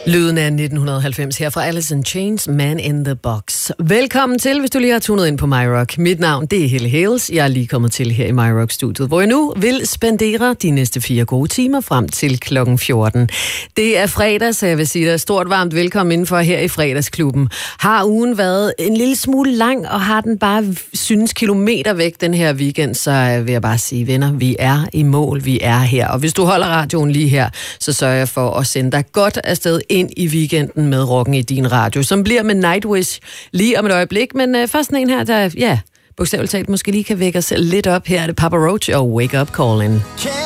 Lyden af 1990 her fra Alice in Chains, Man in the Box. Velkommen til, hvis du lige har tunet ind på MyRock. Mit navn, det er Helle Hales. Jeg er lige kommet til her i MyRock-studiet, hvor jeg nu vil spendere de næste 4 gode timer frem til klokken 14. Det er fredag, så jeg vil sige dig stort varmt velkommen indenfor her i fredagsklubben. Har ugen været en lille smule lang, og har den bare synes kilometer væk den her weekend, så vil jeg bare sige, venner, vi er i mål, vi er her. Og hvis du holder radioen lige her, så sørger jeg for at sende dig godt afsted ind i weekenden med rocken i din radio, som bliver med Nightwish lige om et øjeblik. Men først en her, der, bogstaveligt talt måske lige kan vække os lidt op. Her er det Papa Roach og Wake Up Callin'.